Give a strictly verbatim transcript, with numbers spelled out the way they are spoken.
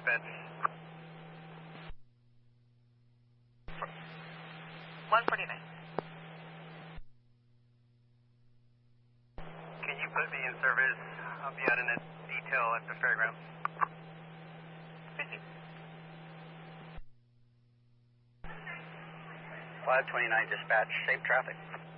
dispatch. one forty-nine. Can you put me in service? I'll be out in a detail at the fairgrounds. five twenty-nine dispatch, safe traffic.